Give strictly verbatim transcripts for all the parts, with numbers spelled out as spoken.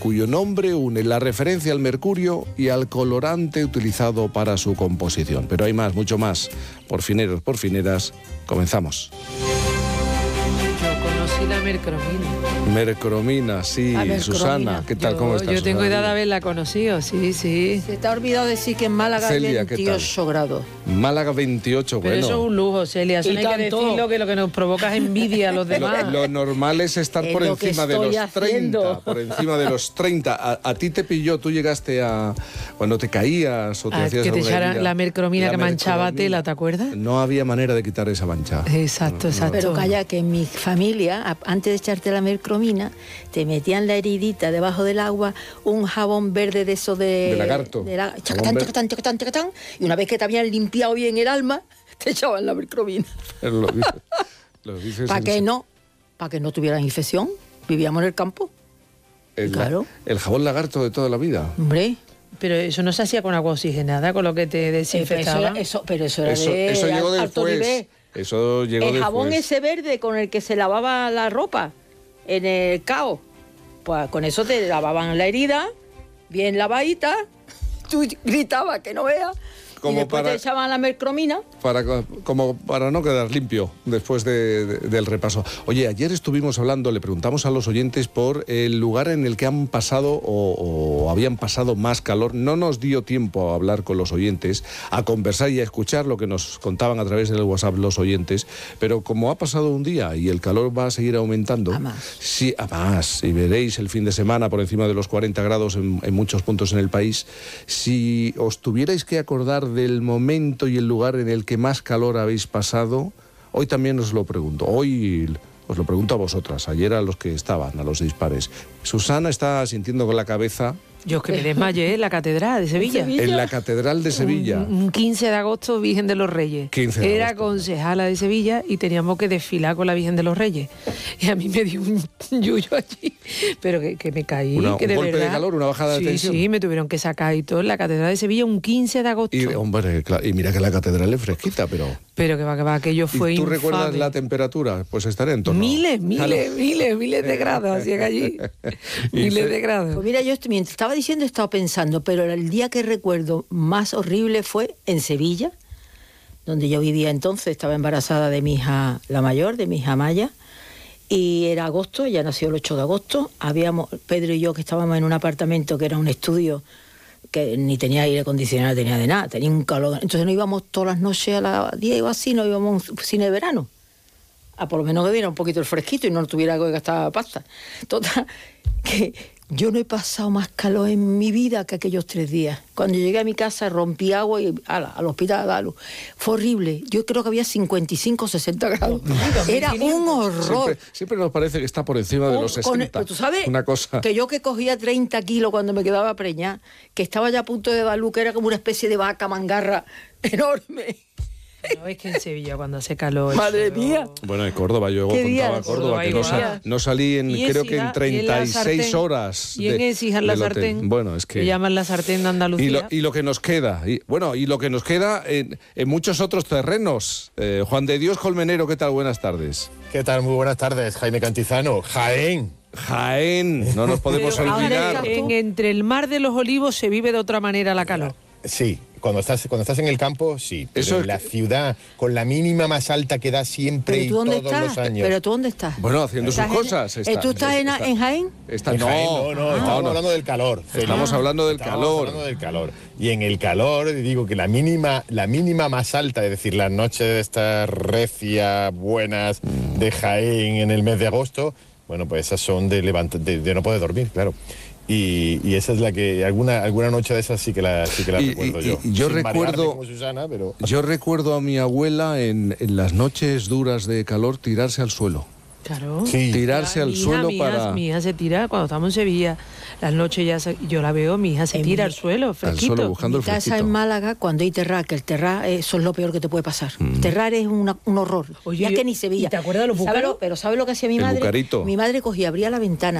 cuyo nombre une la referencia al mercurio y al colorante utilizado para su composición. Pero hay más, mucho más. Por fineros, por fineras, comenzamos. La mercromina. Mercromina, sí, mercromina. Susana, ¿qué tal? Yo, ¿Cómo estás? Yo tengo edad de haberla conocido, sí, sí. Se te ha olvidado decir que en Málaga Celia, veintiocho grados. Málaga veintiocho, pero bueno. Pero eso es un lujo, Celia, eso no hay que decirlo, que lo que nos provoca es envidia a los demás. Lo, lo normal es estar es por encima de los haciendo. treinta, por encima de los treinta. A, a ti te pilló, tú llegaste a... cuando te caías o te a hacías que te echara herida, la mercromina la que manchaba tela, ¿te acuerdas? No había manera de quitar esa mancha. Exacto, exacto. Pero calla, que en mi familia, antes de echarte la mercromina, te metían la heridita debajo del agua, un jabón verde de eso de... De lagarto. De la, chacatán, chacatán, chacatán, chacatán, y una vez que te habían limpiado bien el alma, te echaban la mercromina. Lo dices, lo dices ¿Para qué no? Para que no tuvieran infección. Vivíamos en el campo. El, claro. El jabón lagarto de toda la vida. Hombre... Pero eso no se hacía con agua oxigenada, con lo que te desinfectaba. Eso, eso, pero eso era eso, de eso llegó alto después. nivel. Eso llegó el jabón después. ese verde con el que se lavaba la ropa en el cao, pues con eso te lavaban la herida, bien lavadita, tú gritabas que no veas, y después para, te echaban la mercromina. Para, como para no quedar limpio después de, de, del repaso. Oye, ayer estuvimos hablando, le preguntamos a los oyentes por el lugar en el que han pasado o, o habían pasado más calor. No nos dio tiempo a hablar con los oyentes, a conversar y a escuchar lo que nos contaban a través del WhatsApp los oyentes, pero como ha pasado un día y el calor va a seguir aumentando, a más, sí, a más, y veréis el fin de semana por encima de los cuarenta grados en, en muchos puntos en el país, si os tuvierais que acordar del momento y el lugar en el que más calor habéis pasado, hoy también os lo pregunto, hoy os lo pregunto a vosotras, ayer a los que estaban, a los dispares. Susana está sintiendo con la cabeza... Yo es que me desmayé en la Catedral de Sevilla. ¿En Sevilla? En la Catedral de Sevilla. Un, un quince de agosto, Virgen de los Reyes. quince de Era agosto. concejala de Sevilla y teníamos que desfilar con la Virgen de los Reyes. Y a mí me dio un yuyo allí, pero que, que me caí. Una, que un de golpe verdad, de calor, una bajada sí, de tensión. Sí, me tuvieron que sacar y todo en la Catedral de Sevilla un quince de agosto. Y, hombre, claro, y mira que la Catedral es fresquita, pero... Pero que va, que va, aquello fue ¿Y tú infame. recuerdas la temperatura? Pues estaré en torno... Miles, miles, claro. miles, miles de grados, hacía que allí. Miles de grados. Pues mira, yo estoy, mientras estaba diciendo, estaba pensando, pero el día que recuerdo más horrible fue en Sevilla, donde yo vivía entonces, estaba embarazada de mi hija, la mayor, de mi hija Maya, y era agosto, ella nació el ocho de agosto, habíamos, Pedro y yo, que estábamos en un apartamento que era un estudio, que ni tenía aire acondicionado, tenía de nada, tenía un calor. Entonces nos íbamos todas las noches a las diez o así, nos íbamos a un cine de verano. A por lo menos que diera un poquito el fresquito y no tuviera que gastar pasta. Total, que yo no he pasado más calor en mi vida que aquellos tres días. Cuando llegué a mi casa rompí agua y ala, al hospital a dar luz. Fue horrible. Yo creo que había cincuenta y cinco, sesenta grados. Era un horror. Siempre, siempre nos parece que está por encima de los Con, sesenta. pero tú sabes una cosa... que yo que cogía treinta kilos cuando me quedaba preñada, que estaba ya a punto de dar luz, que era como una especie de vaca mangarra enorme. No, es que en Sevilla cuando hace calor... Madre eso... mía. Bueno, en Córdoba, yo ¿Qué contaba días? Córdoba, que no, Córdoba, no salí en, y creo en que en Sija, treinta y seis y en la horas. sartén, y en Écija, en la sartén. Bueno, es que... Le llaman la sartén de Andalucía. Y lo, y lo que nos queda, y, bueno, y lo que nos queda en, en muchos otros terrenos. Eh, Juan de Dios Colmenero, ¿qué tal? Buenas tardes. ¿Qué tal? Muy buenas tardes, Jaime Cantizano. Jaén. Jaén, no nos podemos Pero olvidar. En, entre el Mar de los Olivos se vive de otra manera la calor. Sí, cuando estás, cuando estás en el campo, sí. Pero Eso en es la que... ciudad, con la mínima más alta que da siempre y todos los años. ¿Pero tú dónde estás? Bueno, haciendo sus cosas. En, está, ¿Tú estás en, está, en Jaén? Está, en no, Jaén, no, no, no, estamos no. hablando del calor. Estamos Feliz. hablando del estamos calor. hablando del calor. Y en el calor, digo que la mínima, la mínima más alta, es decir, las noches de estas recias buenas de Jaén en el mes de agosto, bueno, pues esas son de, levant de, de no poder dormir, claro. Y, y esa es la que alguna alguna noche de esas sí que la sí que la y, recuerdo y, yo. Y yo Sin recuerdo como Susana, pero... yo recuerdo a mi abuela en, en las noches duras de calor tirarse al suelo. Claro. Sí. Tirarse Ya, al mi hija, suelo mi hija, para... Mi hija se tira, cuando estamos en Sevilla, las noches ya se, yo la veo, mi hija se En tira mi- al suelo, Al fresquito. suelo buscando el Mi casa fresquito. en Málaga, cuando hay terrar, que el terrar, eh, eso es lo peor que te puede pasar. Mm. Terrar es una- un horror. Oye, ya que ni Sevilla. ¿y te acuerdas de los ¿Sabe búcaros? lo- Pero ¿sabe lo que hacía mi El madre? bucarito. Mi madre cogía, abría la ventana,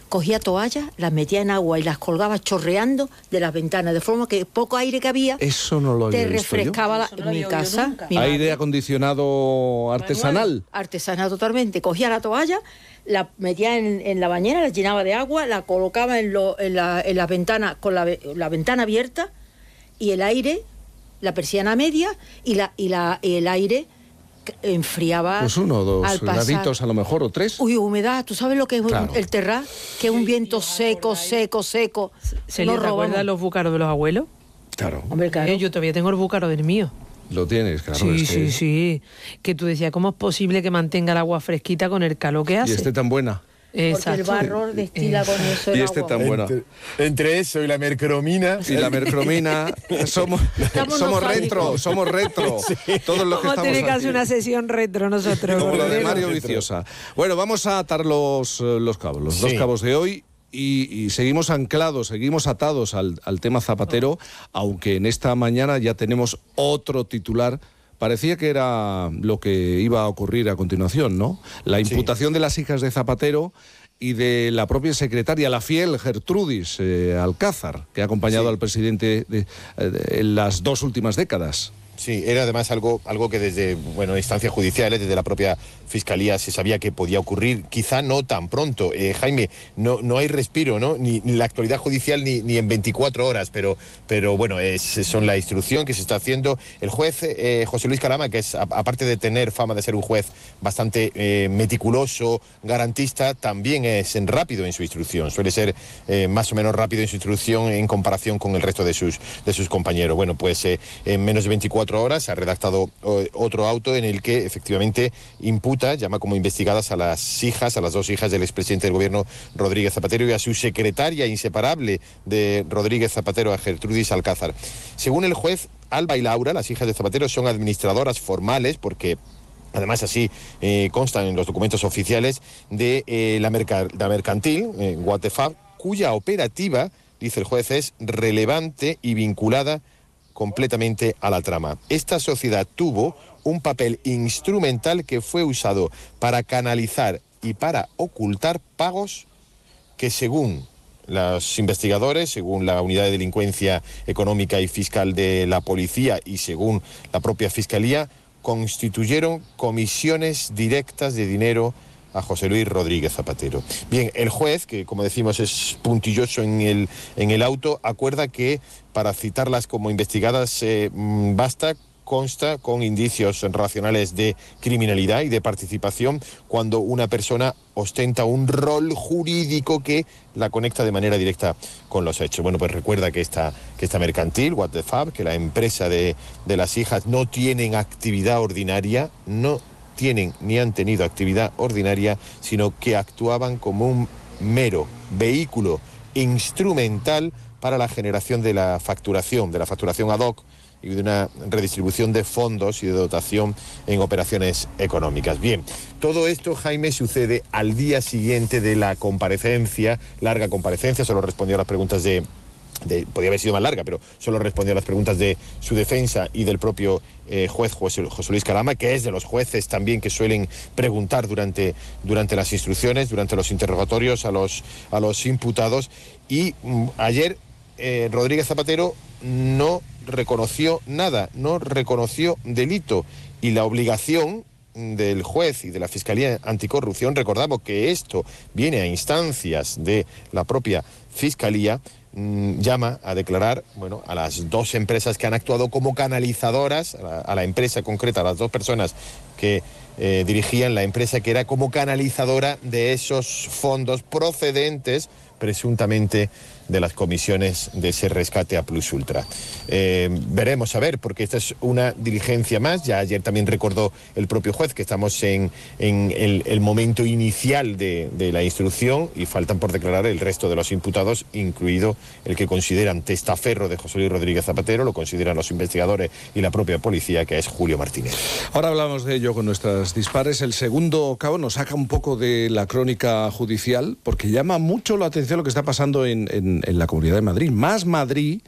cogía toallas, las metía en agua y las colgaba chorreando de las ventanas, de forma que poco aire que había Eso no lo había te visto yo. refrescaba la, Eso no lo mi había oído casa. nunca. Mi Aire madre, acondicionado artesanal. artesana totalmente. Cogía la toalla, la metía en, en la bañera, la llenaba de agua, la colocaba en, lo, en, la, en la ventana con la, ve- la ventana abierta y el aire, la persiana media y, la, y, la, y el aire enfriaba. Pues uno o dos al pasar. graditos a lo mejor, o tres. Uy, humedad, ¿tú sabes lo que es un- Claro. el terrat? Que es un viento seco, seco, seco. ¿Se Nos les robamos. recuerda los búcaros de los abuelos? Claro, Hombre, claro. Eh, yo todavía tengo el búcaro del mío. lo tienes, claro. sí, es que- sí, sí. Que tú decías, ¿cómo es posible que mantenga el agua fresquita con el calor que Y hace? esté tan buena. Porque Exacto. el barro destila con eso el Y este agua. tan buena. Entre, entre eso y la mercromina. Y la mercromina, somos, Estamos somos nostálgicos. retro, somos retro. Todos los que Vamos a estamos tener que hacer aquí. una sesión retro nosotros. Como la de Cordero. Mario Viciosa. Bueno, vamos a atar los, eh, los cabos, los Sí. dos cabos de hoy. Y, y seguimos anclados, seguimos atados al, al tema Zapatero, aunque en esta mañana ya tenemos otro titular. Parecía que era lo que iba a ocurrir a continuación, ¿no? La imputación de las hijas de Zapatero y de la propia secretaria, la fiel Gertrudis eh, Alcázar, que ha acompañado Sí. al presidente de- de- en las dos últimas décadas. Sí, era además algo, algo que desde bueno, instancias judiciales, desde la propia Fiscalía, se sabía que podía ocurrir, quizá no tan pronto. Eh, Jaime, no, no hay respiro, ¿no? Ni, ni la actualidad judicial ni, ni en veinticuatro horas, pero, pero bueno, es, son la instrucción que se está haciendo. El juez eh, José Luis Calama, que es, a- aparte de tener fama de ser un juez bastante eh, meticuloso, garantista, también es en rápido en su instrucción. Suele ser eh, más o menos rápido en su instrucción en comparación con el resto de sus, de sus compañeros. Bueno, pues eh, en menos de veinticuatro horas se ha redactado eh, otro auto en el que efectivamente imputa, llama como investigadas a las hijas, a las dos hijas del expresidente del gobierno, Rodríguez Zapatero, y a su secretaria inseparable de Rodríguez Zapatero, a Gertrudis Alcázar. Según el juez, Alba y Laura, las hijas de Zapatero, son administradoras formales porque además así eh, constan en los documentos oficiales de eh, la, merca- la mercantil, eh, Guatefab, cuya operativa, dice el juez, es relevante y vinculada completamente a la trama. Esta sociedad tuvo un papel instrumental que fue usado para canalizar y para ocultar pagos que, según los investigadores, según la Unidad de Delincuencia Económica y Fiscal de la Policía y según la propia Fiscalía, constituyeron comisiones directas de dinero a José Luis Rodríguez Zapatero. Bien, el juez, que como decimos es puntilloso en el, en el auto, acuerda que para citarlas como investigadas eh, mm, basta, consta con indicios racionales de criminalidad y de participación cuando una persona ostenta un rol jurídico que la conecta de manera directa con los hechos. Bueno, pues recuerda que esta, que esta mercantil, What the Fab, que la empresa de, de las hijas no tienen actividad ordinaria, no tienen ni han tenido actividad ordinaria, sino que actuaban como un mero vehículo instrumental para la generación de la facturación, de la facturación ad hoc y de una redistribución de fondos y de dotación en operaciones económicas. Bien, todo esto, Jaime, sucede al día siguiente de la comparecencia, larga comparecencia, solo respondió a las preguntas de... De, podía haber sido más larga, pero solo respondió a las preguntas de su defensa y del propio eh, juez José, José Luis Calama, que es de los jueces también que suelen preguntar durante, durante las instrucciones, durante los interrogatorios a los, a los imputados. Y mm, ayer eh, Rodríguez Zapatero no reconoció nada, no reconoció delito, y la obligación del juez y de la Fiscalía Anticorrupción, recordamos que esto viene a instancias de la propia Fiscalía, mmm, llama a declarar, bueno, a las dos empresas que han actuado como canalizadoras, a la, a la empresa concreta, a las dos personas que eh, dirigían la empresa que era como canalizadora de esos fondos procedentes presuntamente de las comisiones de ese rescate a Plus Ultra. Eh, veremos a ver, porque esta es una diligencia más. Ya ayer también recordó el propio juez que estamos en, en el, el momento inicial de, de la instrucción y faltan por declarar el resto de los imputados, incluido el que consideran testaferro de José Luis Rodríguez Zapatero, lo consideran los investigadores y la propia policía, que es Julio Martínez. Ahora hablamos de ello con nuestras dispares. El segundo cabo nos saca un poco de la crónica judicial, porque llama mucho la atención lo que está pasando en, en, en la Comunidad de Madrid. Más Madrid,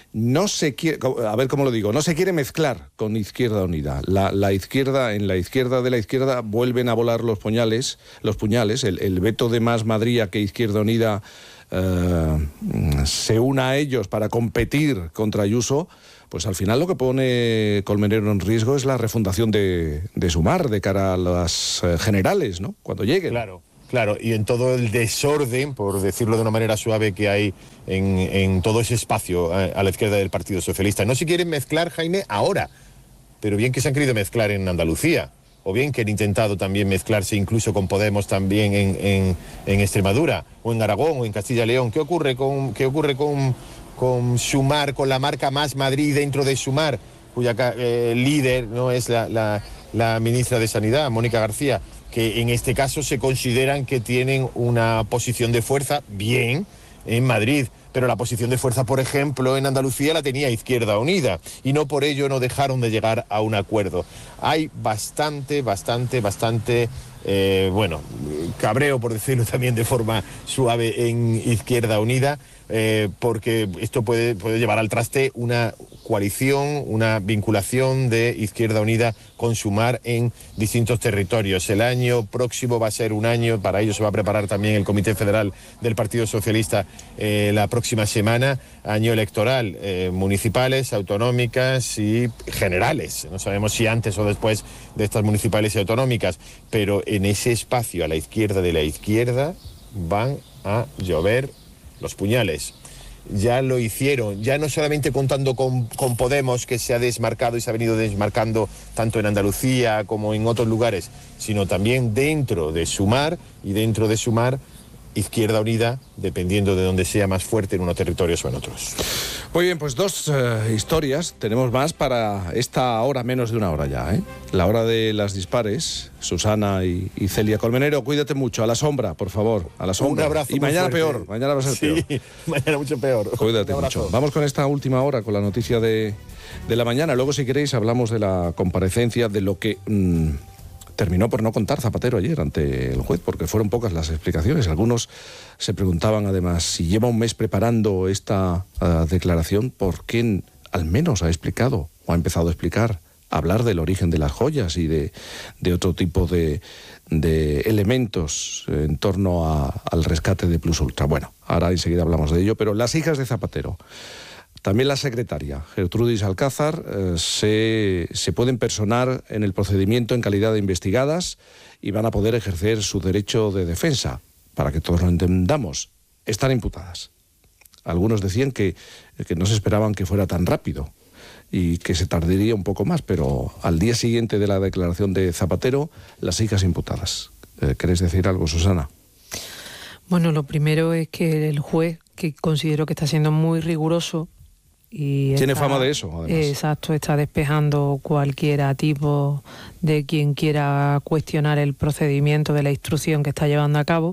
no se quiere, a ver cómo lo digo, no se quiere mezclar con Izquierda Unida. La, la izquierda, en la izquierda de la izquierda vuelven a volar los puñales, los puñales, el, el veto de Más Madrid a que Izquierda Unida eh, se una a ellos para competir contra Ayuso, pues al final lo que pone Colmenero en riesgo es la refundación de, de Sumar de cara a las eh, generales, ¿no? Cuando lleguen. Claro. Claro, y en todo el desorden, por decirlo de una manera suave, que hay en, en todo ese espacio a, a la izquierda del Partido Socialista. No se quieren mezclar, Jaime, ahora, pero bien que se han querido mezclar en Andalucía, o bien que han intentado también mezclarse incluso con Podemos también en, en, en Extremadura, o en Aragón, o en Castilla y León. ¿Qué ocurre con, qué ocurre con, con Sumar, con la marca Más Madrid dentro de Sumar, cuya eh, líder no es la, la, la ministra de Sanidad, Mónica García, que en este caso se consideran que tienen una posición de fuerza, bien, en Madrid, pero la posición de fuerza, por ejemplo, en Andalucía la tenía Izquierda Unida, y no por ello no dejaron de llegar a un acuerdo. Hay bastante, bastante, bastante, eh, bueno, cabreo, por decirlo también de forma suave, en Izquierda Unida, eh, porque esto puede, puede llevar al traste una coalición, una vinculación de Izquierda Unida con Sumar en distintos territorios. El año próximo va a ser un año, para ello se va a preparar también el Comité Federal del Partido Socialista eh, la próxima semana, año electoral, eh, municipales, autonómicas y generales. No sabemos si antes o después de estas municipales y autonómicas, pero en ese espacio a la izquierda de la izquierda van a llover los puñales. Ya lo hicieron, ya no solamente contando con, con Podemos, que se ha desmarcado y se ha venido desmarcando tanto en Andalucía como en otros lugares, sino también dentro de Sumar, y dentro de Sumar, Izquierda Unida, dependiendo de dónde sea más fuerte en unos territorios o en otros. Muy bien, pues dos eh, historias tenemos más para esta hora, menos de una hora ya, ¿eh? La hora de las dispares, Susana y, y Celia Colmenero, cuídate mucho, a la sombra, por favor, a la sombra. Un abrazo. Y mañana fuerte. peor, mañana va a ser sí, peor. Mañana mucho peor. Cuídate mucho. Vamos con esta última hora, con la noticia de, de la mañana. Luego, si queréis, hablamos de la comparecencia, de lo que mmm, terminó por no contar Zapatero ayer ante el juez, porque fueron pocas las explicaciones. Algunos se preguntaban, además, si lleva un mes preparando esta uh, declaración, ¿por qué al menos ha explicado o ha empezado a explicar, a hablar del origen de las joyas y de, de otro tipo de, de elementos en torno a, al rescate de Plus Ultra? Bueno, ahora enseguida hablamos de ello, pero las hijas de Zapatero, también la secretaria, Gertrudis Alcázar, eh, se, se pueden personar en el procedimiento en calidad de investigadas y van a poder ejercer su derecho de defensa. Para que todos lo entendamos, están imputadas. Algunos decían que, que no se esperaban que fuera tan rápido y que se tardaría un poco más, pero al día siguiente de la declaración de Zapatero, las hijas imputadas. Eh, ¿Queréis decir algo, Susana? Bueno, lo primero es que el juez, que considero que está siendo muy riguroso, y tiene está, fama de eso, además. Exacto, está despejando cualquier tipo de quien quiera cuestionar el procedimiento de la instrucción que está llevando a cabo.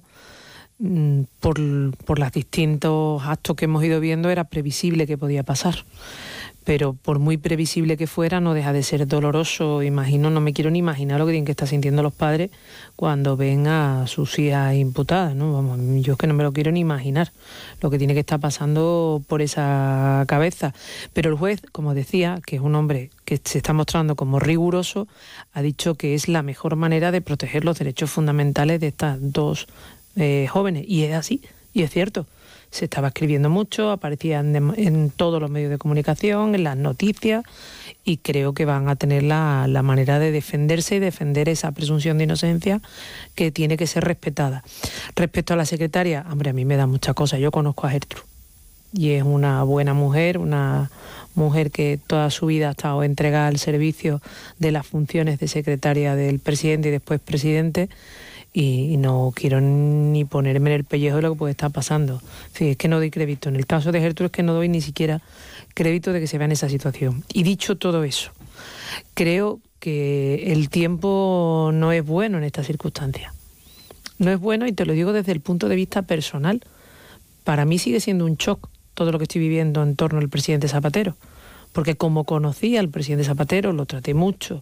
Por, por los distintos actos que hemos ido viendo, era previsible que podía pasar. Pero por muy previsible que fuera, no deja de ser doloroso. Imagino, no me quiero ni imaginar lo que tienen que estar sintiendo los padres cuando ven a sus hijas imputadas, ¿no? Vamos, yo es que no me lo quiero ni imaginar lo que tiene que estar pasando por esa cabeza. Pero el juez, como decía, que es un hombre que se está mostrando como riguroso, ha dicho que es la mejor manera de proteger los derechos fundamentales de estas dos eh, jóvenes. Y es así, y es cierto. Se estaba escribiendo mucho, aparecían en, en todos los medios de comunicación, en las noticias, y creo que van a tener la, la manera de defenderse y defender esa presunción de inocencia que tiene que ser respetada. Respecto a la secretaria, hombre, a mí me da mucha cosa. Yo conozco a Gertrude y es una buena mujer, una mujer que toda su vida ha estado entregada al servicio de las funciones de secretaria del presidente y después presidente. Y no quiero ni ponerme en el pellejo de lo que puede estar pasando. Sí, es que no doy crédito. En el caso de Gertrude es que no doy ni siquiera crédito de que se vea en esa situación. Y dicho todo eso, creo que el tiempo no es bueno en estas circunstancias. No es bueno, y te lo digo desde el punto de vista personal. Para mí sigue siendo un shock todo lo que estoy viviendo en torno al presidente Zapatero. Porque como conocía al presidente Zapatero, lo traté mucho.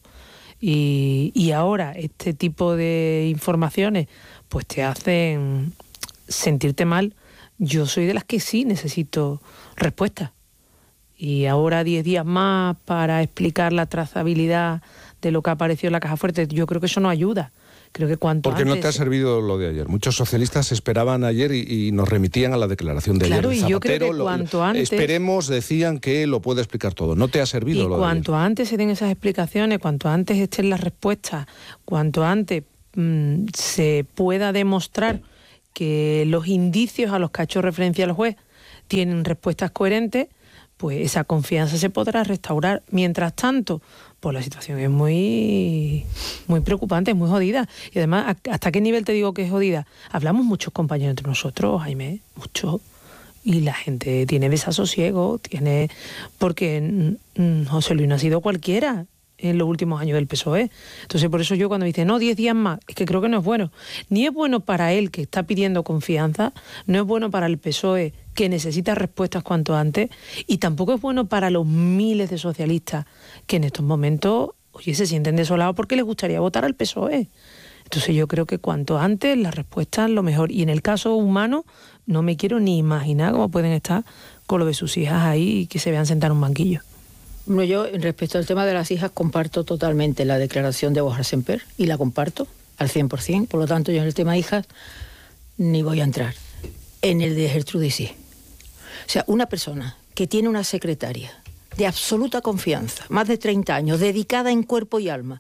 Y, y ahora este tipo de informaciones pues te hacen sentirte mal. Yo soy de las que sí necesito respuestas Y ahora diez días más para explicar la trazabilidad de lo que apareció en la caja fuerte, yo creo que eso no ayuda. Creo que cuanto Porque antes... no te ha servido lo de ayer. Muchos socialistas esperaban ayer y, y nos remitían a la declaración de claro, ayer. Claro, y yo creo que lo, cuanto antes... Esperemos, decían que lo puede explicar todo. No te ha servido y lo de cuanto ayer. antes se den esas explicaciones, cuanto antes estén las respuestas, cuanto antes mmm, se pueda demostrar que los indicios a los que ha hecho referencia el juez tienen respuestas coherentes, pues esa confianza se podrá restaurar. Mientras tanto, pues la situación es muy, muy preocupante, es muy jodida. Y además, ¿hasta qué nivel te digo que es jodida? Hablamos muchos compañeros entre nosotros, Jaime, muchos. Y la gente tiene desasosiego, tiene... Porque mm, José Luis no ha sido cualquiera en los últimos años del P S O E. Entonces, por eso yo cuando me dice, no, diez días más, es que creo que no es bueno. Ni es bueno para él, que está pidiendo confianza, no es bueno para el P S O E, que necesita respuestas cuanto antes, y tampoco es bueno para los miles de socialistas que en estos momentos, oye, se sienten desolados porque les gustaría votar al P S O E. Entonces yo creo que cuanto antes las respuestas lo mejor. Y en el caso humano, no me quiero ni imaginar cómo pueden estar con lo de sus hijas ahí y que se vean sentar en un banquillo. Bueno, yo respecto al tema de las hijas comparto totalmente la declaración de Borja Semper y la comparto al cien por ciento. Por lo tanto, yo en el tema hijas ni voy a entrar. En el de Gertrudis sí. O sea, una persona que tiene una secretaria de absoluta confianza, más de treinta años, dedicada en cuerpo y alma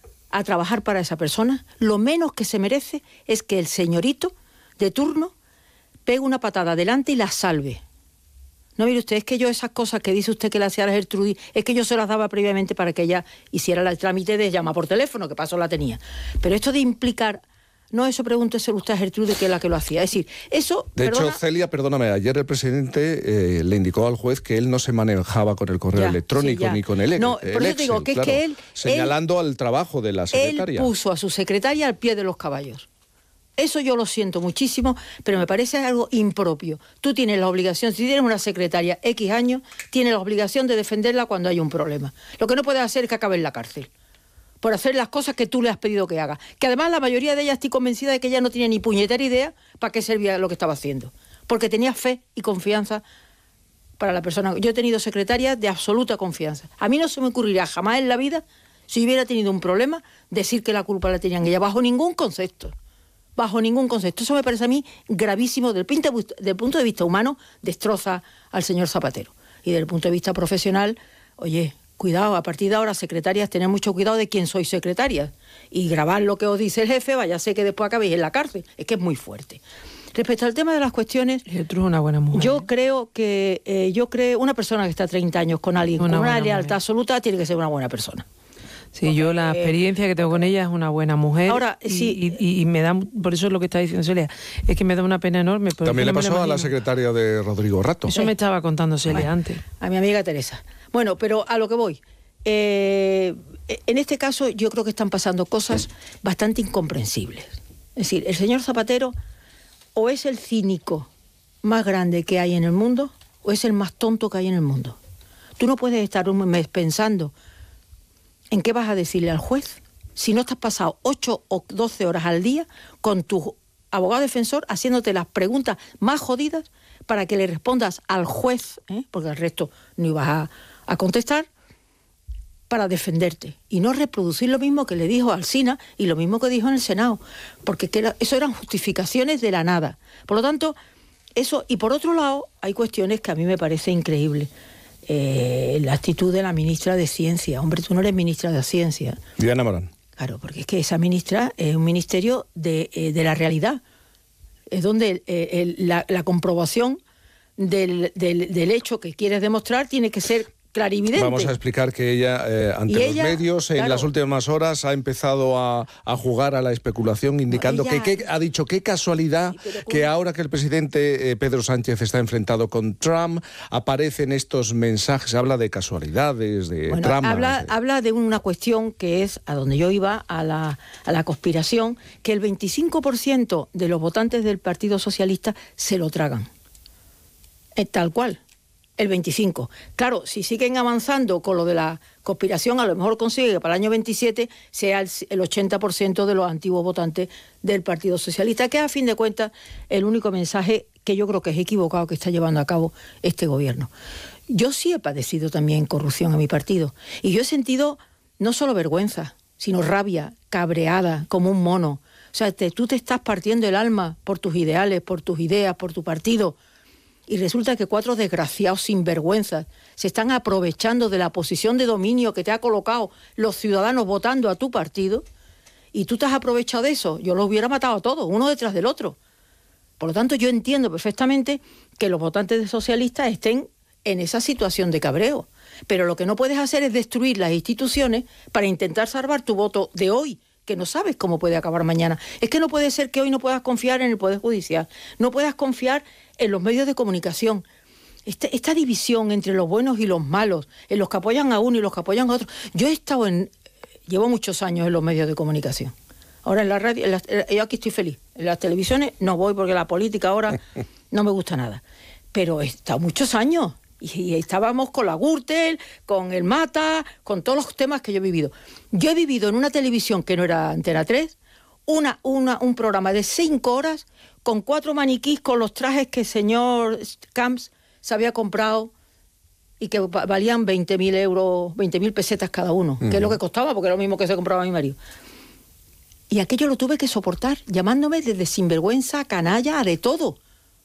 a trabajar para esa persona, lo menos que se merece es que el señorito de turno pegue una patada adelante y la salve. No, mire usted, es que yo esas cosas que dice usted que le hacía a la Gertrudis, es que yo se las daba previamente para que ella hiciera el trámite de llamar por teléfono, que paso la tenía. Pero esto de implicar... No, eso pregúntese usted a Gertrude, que es la que lo hacía. Es decir, eso... De perdona, hecho, Celia, perdóname, ayer el presidente eh, le indicó al juez que él no se manejaba con el correo ya, electrónico sí, ni con el, e- no, el por eso Excel, digo que claro, es que él... señalando él, al trabajo de la secretaria. Él puso a su secretaria al pie de los caballos. Eso yo lo siento muchísimo, pero me parece algo impropio. Tú tienes la obligación, si tienes una secretaria X años, tienes la obligación de defenderla cuando hay un problema. Lo que no puedes hacer es que acabe en la cárcel por hacer las cosas que tú le has pedido que haga. Que además la mayoría de ellas estoy convencida de que ella no tenía ni puñetera idea para qué servía lo que estaba haciendo. Porque tenía fe y confianza para la persona. Yo he tenido secretarias de absoluta confianza. A mí no se me ocurriría jamás en la vida, si hubiera tenido un problema, decir que la culpa la tenían ella, bajo ningún concepto. Bajo ningún concepto. Eso me parece a mí gravísimo. Del punto de vista humano, destroza al señor Zapatero. Y desde el punto de vista profesional, oye, cuidado, a partir de ahora, secretarias, tened mucho cuidado de quién sois secretarias. Y grabar lo que os dice el jefe, vaya a ser que después acabéis en la cárcel. Es que es muy fuerte. Respecto al tema de las cuestiones... Gertrude es una buena mujer. Yo creo que... Eh, yo creo una persona que está treinta años con alguien una con una lealtad mujer. absoluta tiene que ser una buena persona. Sí, yo la experiencia que tengo con ella es una buena mujer. Ahora, y, sí. y, y me da, por eso es lo que está diciendo Celia, es que me da una pena enorme. También le no pasó a la imagino. secretaria de Rodrigo Rato. Eso me estaba contando Celia Bueno, antes. A mi amiga Teresa. Bueno, pero a lo que voy. Eh, en este caso yo creo que están pasando cosas bastante incomprensibles. Es decir, el señor Zapatero o es el cínico más grande que hay en el mundo o es el más tonto que hay en el mundo. Tú no puedes estar un mes pensando en qué vas a decirle al juez si no estás pasado ocho o doce horas al día con tu abogado defensor haciéndote las preguntas más jodidas para que le respondas al juez, ¿eh? Porque al resto no ibas a, a contestar, para defenderte y no reproducir lo mismo que le dijo Alsina y lo mismo que dijo en el Senado, porque que era, eso eran justificaciones de la nada. Por lo tanto, eso, y por otro lado, hay cuestiones que a mí me parece increíble. Eh, la actitud de la ministra de Ciencia. Hombre, tú no eres ministra de Ciencia. Diana Morán. Claro, porque es que esa ministra es un ministerio de, eh, de la realidad. Es donde eh, el, la, la comprobación del, del, del hecho que quieres demostrar tiene que ser clarividente. Vamos a explicar que ella, eh, ante Y los ella, medios, en claro. las últimas horas, ha empezado a, a jugar a la especulación, indicando No, que, ella- que ha dicho qué casualidad Sí, pero que ¿cómo? ahora que el presidente eh, Pedro Sánchez está enfrentado con Trump, aparecen estos mensajes, habla de casualidades, de Bueno, tramas. habla, eh. habla de una cuestión que es a donde yo iba, a la, a la conspiración, que el veinticinco por ciento de los votantes del Partido Socialista se lo tragan. Es tal cual, el veinticinco. Claro, si siguen avanzando con lo de la conspiración, a lo mejor consigue que para el año veintisiete sea el, el ochenta por ciento de los antiguos votantes del Partido Socialista, que es a fin de cuentas el único mensaje que yo creo que es equivocado que está llevando a cabo este gobierno. Yo sí he padecido también corrupción en mi partido y yo he sentido no solo vergüenza, sino rabia, cabreada, como un mono. O sea, te, tú te estás partiendo el alma por tus ideales, por tus ideas, por tu partido, y resulta que cuatro desgraciados sinvergüenzas se están aprovechando de la posición de dominio que te ha colocado los ciudadanos votando a tu partido, y tú te has aprovechado de eso. Yo los hubiera matado a todos, uno detrás del otro. Por lo tanto, yo entiendo perfectamente que los votantes de socialistas estén en esa situación de cabreo. Pero lo que no puedes hacer es destruir las instituciones para intentar salvar tu voto de hoy, que no sabes cómo puede acabar mañana. Es que no puede ser que hoy no puedas confiar en el Poder Judicial, no puedas confiar en los medios de comunicación. Este, esta división entre los buenos y los malos, en los que apoyan a uno y los que apoyan a otro. Yo he estado en... Llevo muchos años en los medios de comunicación. Ahora en la radio, en la, yo aquí estoy feliz. En las televisiones no voy porque la política ahora no me gusta nada. Pero he estado muchos años. Y estábamos con la Gürtel, con el Mata, con todos los temas que yo he vivido. Yo he vivido en una televisión que no era Antena tres, una, una, un programa de cinco horas con cuatro maniquís con los trajes que el señor Camps se había comprado y que valían veinte mil euros, veinte mil pesetas cada uno, uh-huh. que es lo que costaba, porque era lo mismo que se compraba mi marido. Y aquello lo tuve que soportar, llamándome desde sinvergüenza, canalla, de todo.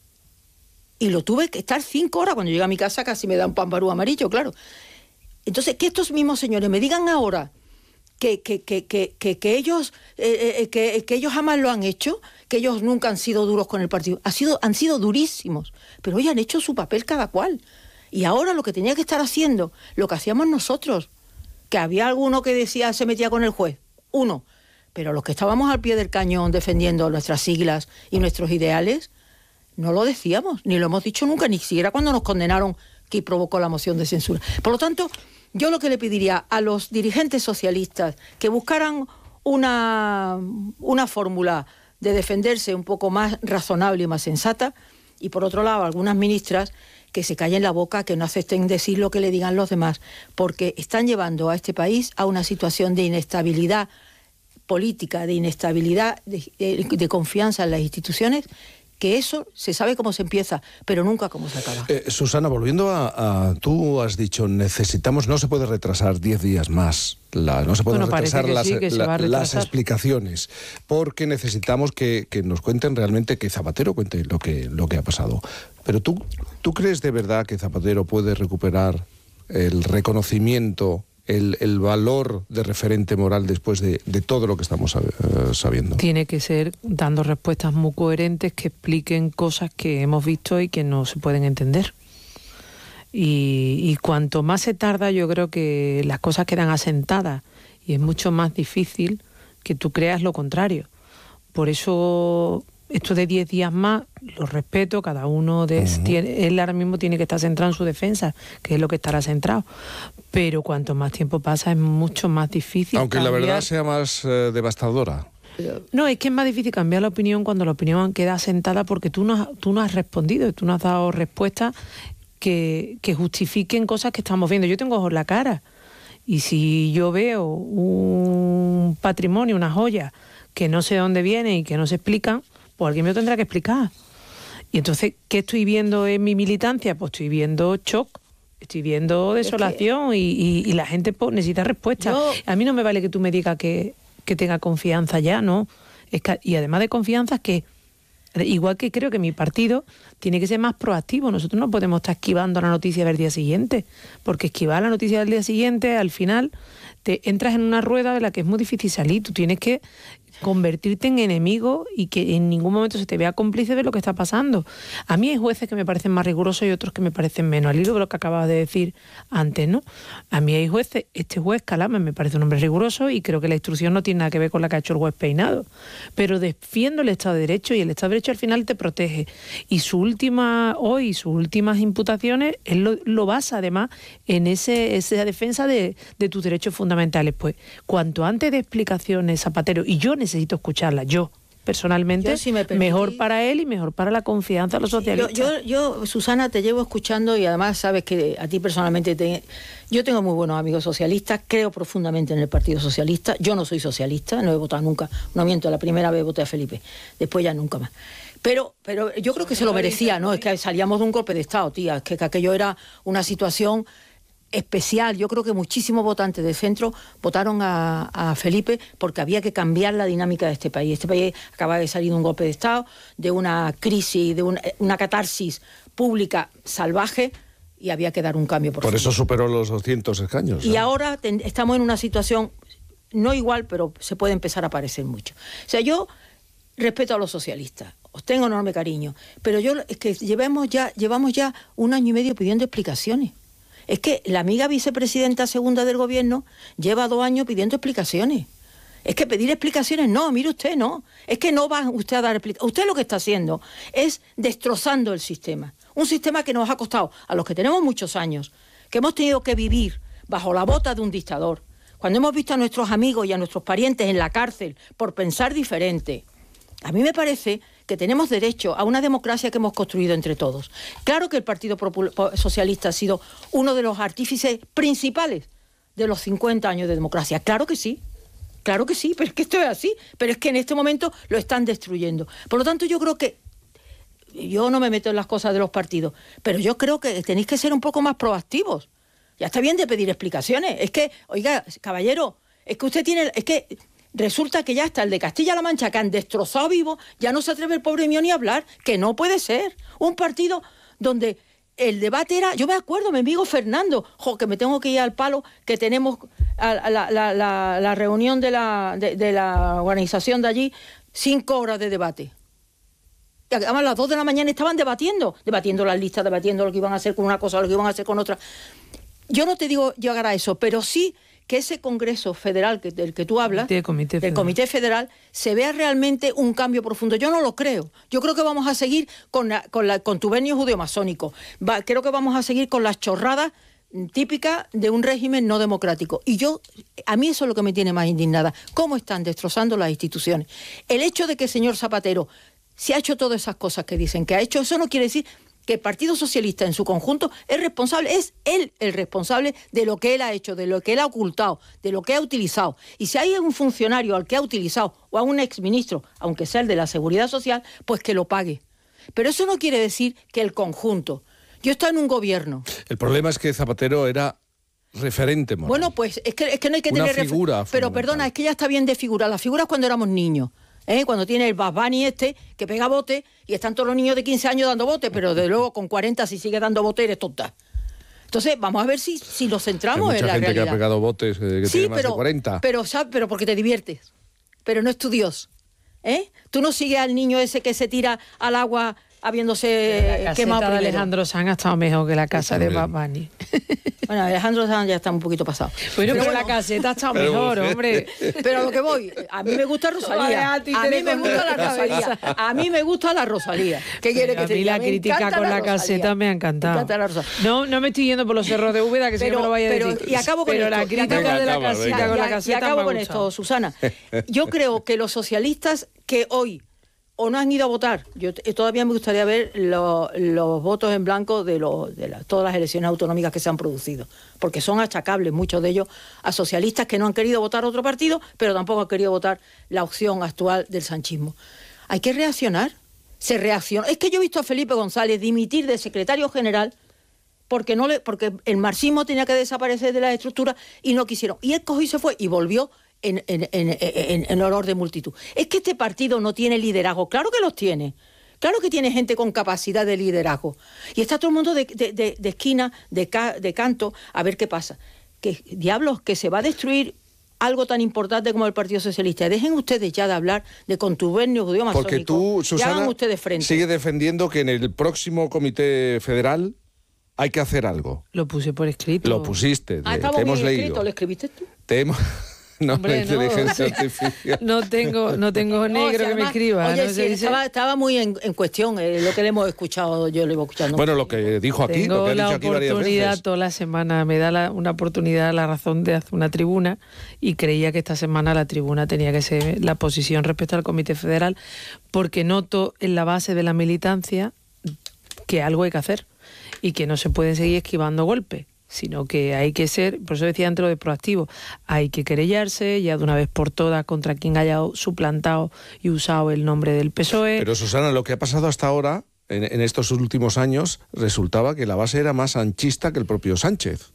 Y lo tuve que estar cinco horas. Cuando llegué a mi casa casi me da un pambarú amarillo, claro. Entonces, que estos mismos señores me digan ahora que, que, que, que, que, que, ellos, eh, eh, que, que ellos jamás lo han hecho, que ellos nunca han sido duros con el partido. Ha sido, han sido durísimos, pero hoy han hecho su papel cada cual. Y ahora lo que tenía que estar haciendo, lo que hacíamos nosotros, que había alguno que decía se metía con el juez, uno, pero los que estábamos al pie del cañón defendiendo nuestras siglas y nuestros ideales, no lo decíamos, ni lo hemos dicho nunca, ni siquiera cuando nos condenaron que provocó la moción de censura. Por lo tanto, yo lo que le pediría a los dirigentes socialistas que buscaran una, una fórmula de defenderse un poco más razonable y más sensata, y por otro lado, algunas ministras que se callen la boca, que no acepten decir lo que le digan los demás, porque están llevando a este país a una situación de inestabilidad política, de inestabilidad, de, de, de confianza en las instituciones, que eso se sabe cómo se empieza, pero nunca cómo se acaba. Eh, Susana, volviendo a, a... Tú has dicho, necesitamos... No se puede retrasar diez días más. La, no se pueden bueno, retrasar, las, sí, la, retrasar las explicaciones, porque necesitamos que, que nos cuenten realmente, que Zapatero cuente lo que, lo que ha pasado. Pero tú, ¿tú crees de verdad que Zapatero puede recuperar el reconocimiento, el, el valor de referente moral después de, de todo lo que estamos uh, sabiendo? Tiene que ser dando respuestas muy coherentes que expliquen cosas que hemos visto y que no se pueden entender. Y, y cuanto más se tarda, yo creo que las cosas quedan asentadas y es mucho más difícil que tú creas lo contrario. Por eso esto de diez días más lo respeto, cada uno de, uh-huh. tiene, él ahora mismo tiene que estar centrado en su defensa, que es lo que estará centrado, pero cuanto más tiempo pasa es mucho más difícil. Aunque cambiar. La verdad sea más eh, devastadora. No, es que es más difícil cambiar la opinión cuando la opinión queda asentada, porque tú no, tú no has respondido, tú no has dado respuestas que, que justifiquen cosas que estamos viendo. Yo tengo ojos en la cara, y si yo veo un patrimonio, una joya, que no sé de dónde viene y que no se explican, pues alguien me lo tendrá que explicar. Y entonces, ¿qué estoy viendo en mi militancia? Pues estoy viendo shock, estoy viendo desolación, es que... y, y, y la gente pues, necesita respuestas. Yo... A mí no me vale que tú me digas que, que tenga confianza ya, ¿no? Es que, y además de confianza, es que igual que creo que mi partido tiene que ser más proactivo. Nosotros no podemos estar esquivando la noticia del día siguiente, porque esquivar la noticia del día siguiente, al final te entras en una rueda de la que es muy difícil salir. Tú tienes que convertirte en enemigo y que en ningún momento se te vea cómplice de lo que está pasando. A mí hay jueces que me parecen más rigurosos y otros que me parecen menos, al hilo de lo que acabas de decir antes, ¿no? A mí hay jueces, este juez Calama me parece un hombre riguroso y creo que la instrucción no tiene nada que ver con la que ha hecho el juez Peinado, pero defiendo el Estado de Derecho, y el Estado de Derecho al final te protege, y su última, hoy sus últimas imputaciones, él lo, lo basa además en ese, esa defensa de, de tus derechos fundamentales. Pues cuanto antes de explicaciones, Zapatero, y yo necesito necesito escucharla, yo personalmente, yo, si me permitís, mejor para él y mejor para la confianza de los socialistas. Yo, yo, yo, Susana, te llevo escuchando, y además sabes que a ti personalmente te, yo tengo muy buenos amigos socialistas, creo profundamente en el Partido Socialista. Yo no soy socialista, no he votado nunca, no miento, la primera vez voté a Felipe, después ya nunca más. Pero, pero yo creo que se lo merecía, ¿no? Es que salíamos de un golpe de Estado, tía, es que, que aquello era una situación especial. Yo creo que muchísimos votantes de centro votaron a, a Felipe porque había que cambiar la dinámica de este país. Este país acaba de salir de un golpe de Estado, de una crisis, de una, una catarsis pública salvaje, y había que dar un cambio profundo. Por eso superó los doscientos escaños. Y ¿eh? ahora ten, estamos en una situación no igual, pero se puede empezar a parecer mucho. O sea, yo respeto a los socialistas, os tengo enorme cariño, pero yo es que llevamos ya, llevamos ya un año y medio pidiendo explicaciones. Es que la amiga vicepresidenta segunda del gobierno lleva dos años pidiendo explicaciones. Es que pedir explicaciones no, mire usted, no. Es que no va usted a dar explicaciones. Usted lo que está haciendo es destrozando el sistema. Un sistema que nos ha costado, a los que tenemos muchos años, que hemos tenido que vivir bajo la bota de un dictador, cuando hemos visto a nuestros amigos y a nuestros parientes en la cárcel por pensar diferente. A mí me parece que tenemos derecho a una democracia que hemos construido entre todos. Claro que el Partido Popul- Socialista ha sido uno de los artífices principales de los cincuenta años de democracia. Claro que sí, claro que sí, pero es que esto es así. Pero es que en este momento lo están destruyendo. Por lo tanto, yo creo que, yo no me meto en las cosas de los partidos, pero yo creo que tenéis que ser un poco más proactivos. Ya está bien de pedir explicaciones. Es que, oiga, caballero, es que usted tiene... es que resulta que ya está el de Castilla-La Mancha, que han destrozado vivo, ya no se atreve el pobre mío ni a hablar, que no puede ser. Un partido donde el debate era... Yo me acuerdo, mi amigo Fernando, jo, que me tengo que ir al palo, que tenemos a, a la, la, la, la reunión de la, de, de la organización de allí, cinco horas de debate. Y además a las dos de la mañana estaban debatiendo, debatiendo las listas, debatiendo lo que iban a hacer con una cosa, lo que iban a hacer con otra. Yo no te digo llegar a eso, pero sí que ese Congreso Federal que, del que tú hablas, Comité, comité del Comité Federal, se vea realmente un cambio profundo. Yo no lo creo. Yo creo que vamos a seguir con la, con la contubernio judeo-masónico. Va, creo que vamos a seguir con las chorradas típicas de un régimen no democrático. Y yo, a mí eso es lo que me tiene más indignada. ¿Cómo están destrozando las instituciones? El hecho de que el señor Zapatero se ha hecho todas esas cosas que dicen que ha hecho, eso no quiere decir que el Partido Socialista en su conjunto es responsable, es él el responsable de lo que él ha hecho, de lo que él ha ocultado, de lo que ha utilizado. Y si hay un funcionario al que ha utilizado, o a un exministro, aunque sea el de la Seguridad Social, pues que lo pague. Pero eso no quiere decir que el conjunto. Yo estoy en un gobierno. El problema es que Zapatero era referente moral. Bueno, pues es que, es que no hay que Una tener... figura refer- Pero perdona, es que ya está bien de figurar. Las figuras cuando éramos niños. ¿Eh? Cuando tiene el Bad Bunny este, que pega bote, y están todos los niños de quince años dando bote, pero desde luego con cuarenta si sigue dando bote eres tonta. Entonces, vamos a ver si, si nos centramos Hay en mucha la gente realidad. que ha pegado botes eh, que Sí, tiene más pero, de cuarenta. Pero, ¿sabes? Pero porque te diviertes. Pero no es tu Dios. ¿Eh? Tú no sigues al niño ese que se tira al agua habiéndose La quemado caseta de primero. Alejandro Sanz ha estado mejor que la casa Sí, de también. Bad Bunny. Bueno, Alejandro Sanz ya está un poquito pasado. Bueno, pero, Pero la bueno, caseta ha estado Pero mejor, usted- hombre. Pero a lo que voy, a mí me gusta Rosalía. Vale, A, a ti te mí me dejo gusta la en la Rosalía. cabeza. A mí me gusta la Rosalía. ¿Qué quiere que A te mí diga? la Me crítica encanta con la Rosalía. caseta me ha encantado. Me encanta la Rosalía. No, no me estoy yendo por los cerros de Úbeda, que si no Pero- me lo vaya a pero- decir. y acabo con pero esto, la y crítica acabo- de la Venga, acaba, caseta venga. con la Y- caseta y acabo me ha con gustado. esto, Susana. Yo creo que los socialistas que hoy o no han ido a votar, yo t- todavía me gustaría ver lo- los votos en blanco de, lo- de la- todas las elecciones autonómicas que se han producido, porque son achacables muchos de ellos a socialistas que no han querido votar otro partido, pero tampoco han querido votar la opción actual del sanchismo. Hay que reaccionar. Se reacciona. Es que yo he visto a Felipe González dimitir de secretario general porque no le, porque el marxismo tenía que desaparecer de la estructura y no quisieron. Y él cogió y se fue y volvió en, en, en, en, en olor de multitud. Es que este partido no tiene liderazgo. Claro que los tiene. Claro que tiene gente con capacidad de liderazgo. Y está todo el mundo de, de, de, de esquina, de, ca, de canto, a ver qué pasa. Que, diablos, que se va a destruir algo tan importante como el Partido Socialista. Dejen ustedes ya de hablar de contubernio judío masónico. Porque tú, Ya Susana, hagan ustedes frente. sigue defendiendo que en el próximo Comité Federal hay que hacer algo. Lo puse por escrito. Lo pusiste, Ah, te, estaba te muy hemos escrito, leído. ¿lo escribiste tú? Te hemos... No, Hombre, la no, inteligencia o sea, artificial. No tengo, no tengo No, o negro sea, que me además, escriba. Oye, ¿no? sí, Se dice- estaba, estaba muy en, en cuestión eh, lo que le hemos escuchado, yo lo iba escuchando. Bueno, lo que dijo aquí, lo Tengo que ha la dicho aquí varias oportunidad veces. toda la semana, me da la- una oportunidad, la razón de hacer una tribuna y creía que esta semana la tribuna tenía que ser la posición respecto al Comité Federal porque noto en la base de la militancia que algo hay que hacer y que no se pueden seguir esquivando golpes. sino que hay que ser, por eso decía antes lo de proactivo, hay que querellarse ya de una vez por todas contra quien haya suplantado y usado el nombre del P S O E. Pero Susana, lo que ha pasado hasta ahora, en, en estos últimos años, resultaba que la base era más sanchista que el propio Sánchez.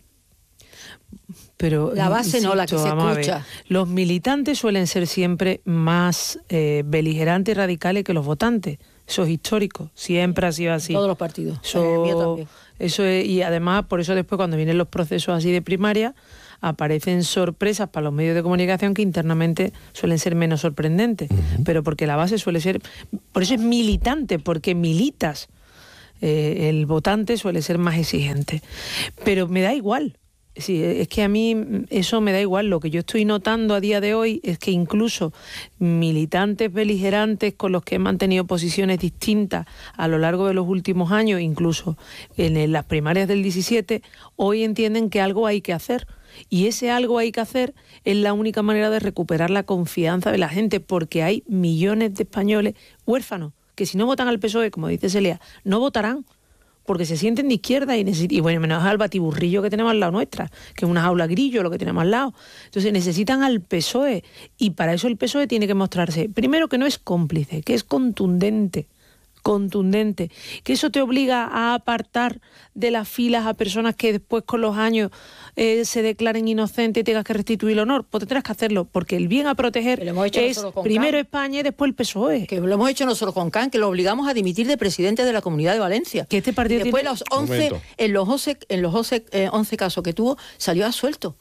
Pero la base insisto, no, la que se escucha. Los militantes suelen ser siempre más eh, beligerantes y radicales que los votantes. Eso es histórico, siempre ha sido así. Todos los partidos. Eso, el mío también. Eso es, y además, por eso después cuando vienen los procesos así de primaria, aparecen sorpresas para los medios de comunicación que internamente suelen ser menos sorprendentes. Uh-huh. Pero porque la base suele ser, por eso es militante, porque militas. Eh, el votante suele ser más exigente. Pero me da igual. Sí, es que a mí eso me da igual. Lo que yo estoy notando a día de hoy es que incluso militantes beligerantes con los que he mantenido posiciones distintas a lo largo de los últimos años, incluso en las primarias del diecisiete, hoy entienden que algo hay que hacer. Y ese algo hay que hacer es la única manera de recuperar la confianza de la gente, porque hay millones de españoles huérfanos que si no votan al P S O E, como dice Celia, no votarán. Porque se sienten de izquierda y, y bueno, menos al batiburrillo que tenemos al lado nuestra, que es una jaula grillo lo que tenemos al lado. Entonces necesitan al P S O E y para eso el P S O E tiene que mostrarse, primero, que no es cómplice, que es contundente, contundente, que eso te obliga a apartar de las filas a personas que después con los años eh, se declaren inocentes y tengas que restituir el honor. Pues tendrás que hacerlo, porque el bien a proteger es primero España y después el P S O E. Que lo hemos hecho nosotros con Can, que lo obligamos a dimitir de presidente de la Comunidad de Valencia. Que este partido y después tiene... los once, en los once, en los once, eh, once casos que tuvo, salió absuelto.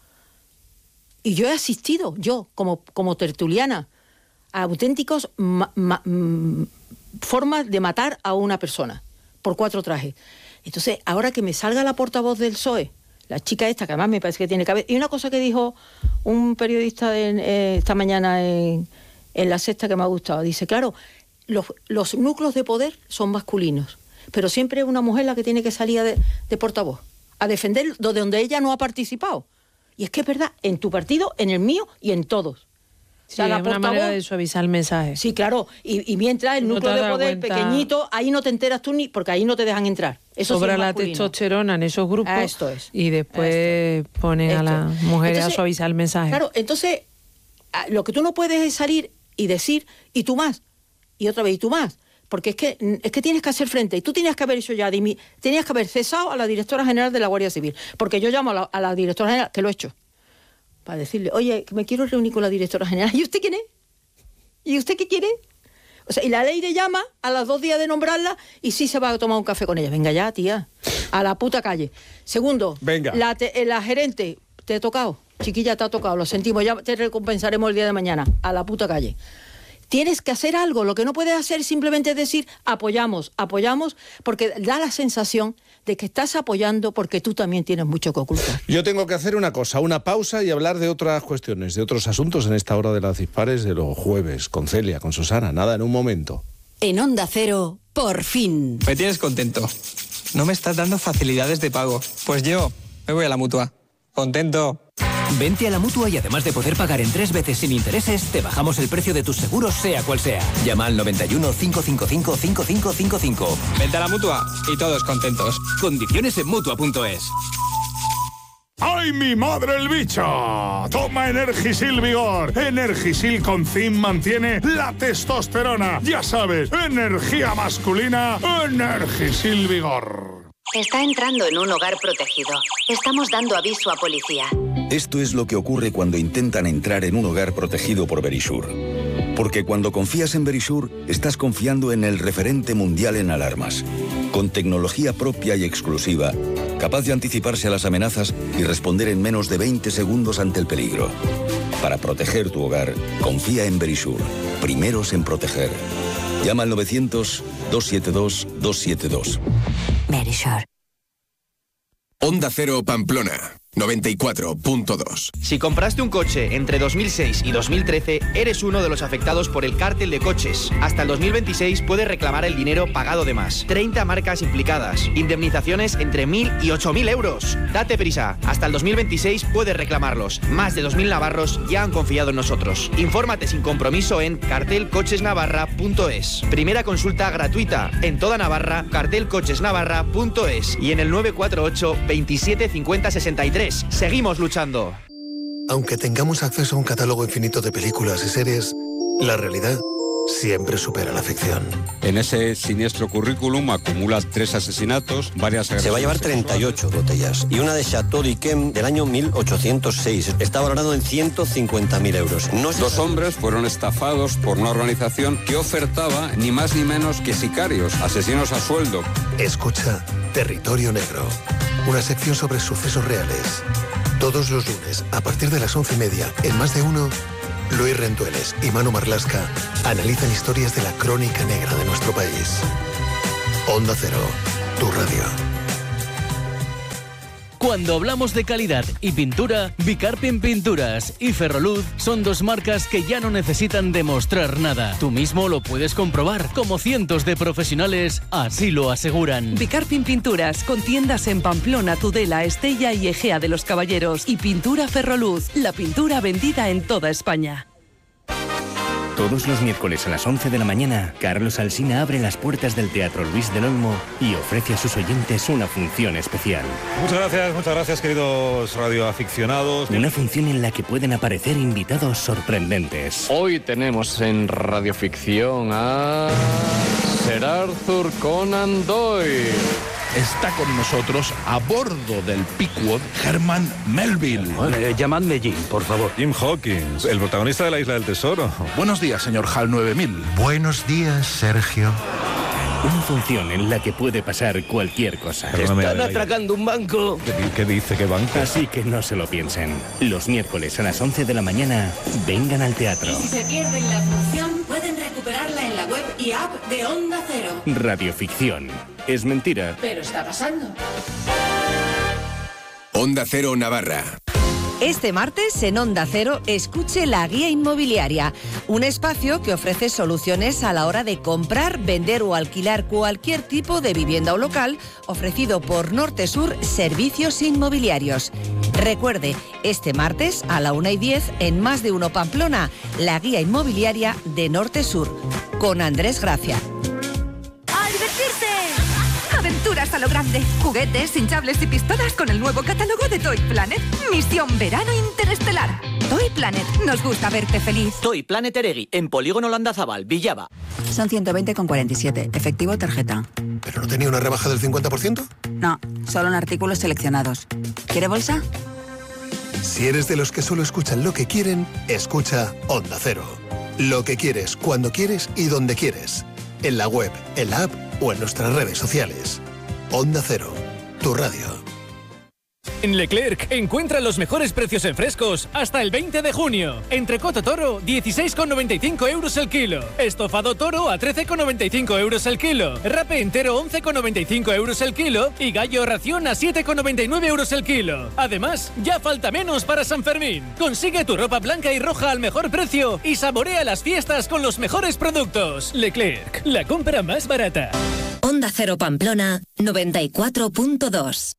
Y yo he asistido, yo, como, como tertuliana, a auténticos ma, ma, m, formas de matar a una persona por cuatro trajes. Entonces, ahora que me salga la portavoz del P S O E, la chica esta, que además me parece que tiene cabeza, y una cosa que dijo un periodista de, eh, esta mañana en, en La Sexta que me ha gustado, dice, claro, los, los núcleos de poder son masculinos, pero siempre es una mujer la que tiene que salir de, de portavoz, a defender de donde ella no ha participado. Y es que es verdad, en tu partido, en el mío y en todos. Sí, o sea, es una manera de suavizar el mensaje. Sí, claro, y, y mientras el núcleo no de poder cuenta... pequeñito, ahí no te enteras tú ni, porque ahí no te dejan entrar. Eso sobra sí la testosterona en esos grupos. Ah, esto es. Y después esto es. ponen esto. a las mujeres entonces, a suavizar el mensaje. Claro, entonces, lo que tú no puedes es salir y decir, y tú más, y otra vez, y tú más. Porque es que, es que tienes que hacer frente. Y tú tenías que haber hecho ya, tenías que haber cesado a la directora general de la Guardia Civil. Porque yo llamo a la, a la directora general, que lo he hecho, para decirle, oye, me quiero reunir con la directora general. ¿Y usted quién es? ¿Y usted qué quiere? O sea, y la ley le llama a los dos días de nombrarla y sí se va a tomar un café con ella. Venga ya, tía, a la puta calle. Segundo, venga. La, te, la gerente, te he tocado. Chiquilla, te ha tocado, lo sentimos, ya te recompensaremos el día de mañana. A la puta calle. Tienes que hacer algo. Lo que no puedes hacer es simplemente decir apoyamos, apoyamos, porque da la sensación de que estás apoyando porque tú también tienes mucho que ocultar. Yo tengo que hacer una cosa, una pausa y hablar de otras cuestiones, de otros asuntos en esta hora de las dispares de los jueves, con Celia, con Susana. Nada, en un momento. En Onda Cero, por fin. Me tienes contento. No me estás dando facilidades de pago. Pues yo me voy a la Mutua. Contento. Vente a la Mutua y además de poder pagar en tres veces sin intereses, te bajamos el precio de tus seguros, sea cual sea. Llama al noventa y uno, cinco cinco cinco, cinco cinco cinco cinco. Vente a la Mutua y todos contentos. Condiciones en Mutua punto es. ¡Ay, mi madre el bicho! Toma Energisil Vigor. Energisil con zinc mantiene la testosterona. Ya sabes, energía masculina, Energisil Vigor. Está entrando en un hogar protegido. Estamos dando aviso a policía. Esto es lo que ocurre cuando intentan entrar en un hogar protegido por Verisure. Porque cuando confías en Verisure, estás confiando en el referente mundial en alarmas. Con tecnología propia y exclusiva, capaz de anticiparse a las amenazas y responder en menos de veinte segundos ante el peligro. Para proteger tu hogar, confía en Verisure. Primeros en proteger. Llama al novecientos, dos siete dos, dos siete dos. Verisure. Onda Cero Pamplona, noventa y cuatro punto dos. Si compraste un coche entre dos mil seis y dos mil trece, eres uno de los afectados por el cártel de coches. Hasta el dos mil veintiséis puedes reclamar el dinero pagado de más. treinta marcas implicadas. Indemnizaciones entre mil y ocho mil euros. Date prisa. Hasta el dos mil veintiséis puedes reclamarlos. Más de dos mil navarros ya han confiado en nosotros. Infórmate sin compromiso en cartel coches navarra punto es. Primera consulta gratuita en toda Navarra, cartel coches navarra punto es. Y en el nueve cuatro ocho, veintisiete, cincuenta, sesenta y tres. Seguimos luchando. Aunque tengamos acceso a un catálogo infinito de películas y series, la realidad siempre supera la ficción. En ese siniestro currículum acumula tres asesinatos, varias agresiones. Se va a llevar treinta y ocho botellas y una de Chateau d'Yquem del año mil ochocientos seis. Está valorado en ciento cincuenta mil euros. No es... Dos hombres fueron estafados por una organización que ofertaba ni más ni menos que sicarios, asesinos a sueldo. Escucha Territorio Negro, una sección sobre sucesos reales. Todos los lunes, a partir de las once y media, en Más de Uno, Luis Rendueles y Manu Marlasca analizan historias de la crónica negra de nuestro país. Onda Cero, tu radio. Cuando hablamos de calidad y pintura, Bicarpin Pinturas y Ferroluz son dos marcas que ya no necesitan demostrar nada. Tú mismo lo puedes comprobar, como cientos de profesionales así lo aseguran. Bicarpin Pinturas, con tiendas en Pamplona, Tudela, Estella y Egea de los Caballeros. Y Pintura Ferroluz, la pintura vendida en toda España. Todos los miércoles a las once de la mañana, Carlos Alsina abre las puertas del Teatro Luis del Olmo y ofrece a sus oyentes una función especial. Muchas gracias, muchas gracias, queridos radioaficionados. Una función en la que pueden aparecer invitados sorprendentes. Hoy tenemos en Radioficción a Sir Arthur Conan Doyle. Está con nosotros, a bordo del Pequod, Herman Melville. Eh, llamadme Jim, por favor. Jim Hawkins, el protagonista de La Isla del Tesoro. Buenos días, señor Hal nueve mil. Buenos días, Sergio. Una función en la que puede pasar cualquier cosa. Están atracando un banco. ¿Qué, qué dice? ¿Qué banco? Así que no se lo piensen. Los miércoles a las once de la mañana, vengan al teatro. Y si se pierden la función, pueden recuperarla en la web y app de Onda Cero. Radioficción. Es mentira. Pero está pasando. Onda Cero Navarra. Este martes en Onda Cero escuche La Guía Inmobiliaria, un espacio que ofrece soluciones a la hora de comprar, vender o alquilar cualquier tipo de vivienda o local, ofrecido por Norte Sur Servicios Inmobiliarios. Recuerde, este martes a la una y diez en Más de Uno Pamplona, La Guía Inmobiliaria de Norte Sur, con Andrés Gracia. ¡A divertirse! Aventuras a lo grande, juguetes, hinchables y pistolas con el nuevo catálogo de Toy Planet. Misión Verano Interestelar. Toy Planet, nos gusta verte feliz. Toy Planet Eregui, en Polígono Landazabal, Villaba. Son ciento veinte con cuarenta y siete, efectivo tarjeta. ¿Pero no tenía una rebaja del cincuenta por ciento? No, solo en artículos seleccionados. ¿Quiere bolsa? Si eres de los que solo escuchan lo que quieren, escucha Onda Cero. Lo que quieres, cuando quieres y donde quieres. En la web, en la app o en nuestras redes sociales. Onda Cero, tu radio. En Leclerc encuentra los mejores precios en frescos hasta el veinte de junio. Entrecot toro, dieciséis con noventa y cinco euros el kilo. Estofado toro a trece con noventa y cinco euros el kilo. Rape entero, once con noventa y cinco euros el kilo. Y gallo ración a siete con noventa y nueve euros el kilo. Además, ya falta menos para San Fermín. Consigue tu ropa blanca y roja al mejor precio y saborea las fiestas con los mejores productos. Leclerc, la compra más barata. Onda Cero Pamplona, noventa y cuatro punto dos.